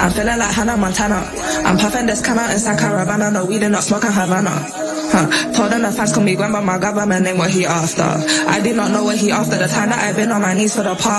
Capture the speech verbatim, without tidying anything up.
I'm feeling like Hannah Montana. I'm puffing this can out inside Caravana. No weed and not smoking Havana. Huh. Told them the fans call me grandma, my government name what he after. I did not know what he after. The time that I've been on my knees for the past